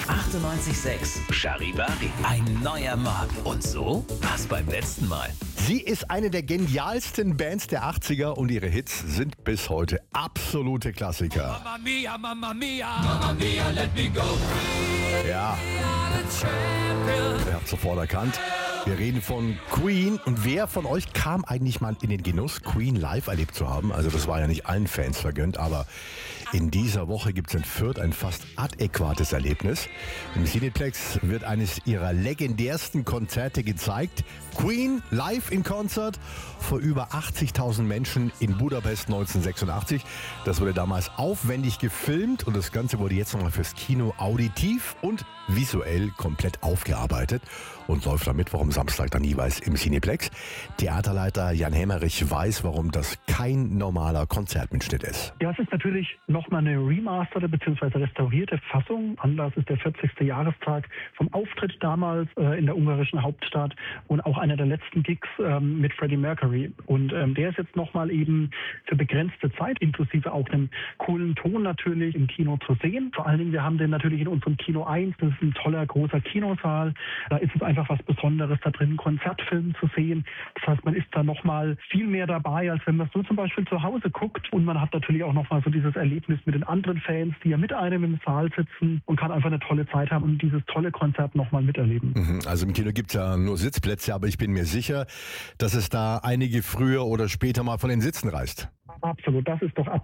98,6. Charivari. Ein neuer Mob. Und so war's beim letzten Mal. Sie ist eine der genialsten Bands der 80er und ihre Hits sind bis heute absolute Klassiker. Mamma mia, mamma mia, mamma mia, let me go. Ja, ihr habt sofort erkannt. Wir reden von Queen. Und wer von euch kam eigentlich mal in den Genuss, Queen live erlebt zu haben? Also das war ja nicht allen Fans vergönnt, aber in dieser Woche gibt es in Fürth ein fast adäquates Erlebnis. Im Cineplex wird eines ihrer legendärsten Konzerte gezeigt. Queen live in Konzert vor über 80.000 Menschen in Budapest 1986. Das wurde damals aufwendig gefilmt und das Ganze wurde jetzt nochmal fürs Kino auditiv und visuell komplett aufgearbeitet und läuft am Mittwoch, am Samstag dann jeweils im Cineplex. Theaterleiter Jan Hemmerich weiß, warum das kein normaler Konzertmitschnitt ist. Ja, es ist natürlich nochmal eine remasterte bzw. restaurierte Fassung. Anlass ist der 40. Jahrestag vom Auftritt damals in der ungarischen Hauptstadt und auch einer der letzten Gigs mit Freddie Mercury. Und der ist jetzt nochmal eben für begrenzte Zeit, inklusive auch einem coolen Ton natürlich im Kino zu sehen. Vor allen Dingen, wir haben den natürlich in unserem Kino 1, das ist ein toller, großer Kinosaal. Da ist es einfach was Besonderes, da drin einen Konzertfilm zu sehen. Das heißt, man ist da nochmal viel mehr dabei, als wenn man so zum Beispiel zu Hause guckt. Und man hat natürlich auch nochmal so dieses Erlebnis mit den anderen Fans, die ja mit einem im Saal sitzen und kann einfach eine tolle Zeit haben und dieses tolle Konzert nochmal miterleben. Also im Kino gibt es ja nur Sitzplätze, aber ich bin mir sicher, dass es da einige früher oder später mal von den Sitzen reißt. Absolut, das ist doch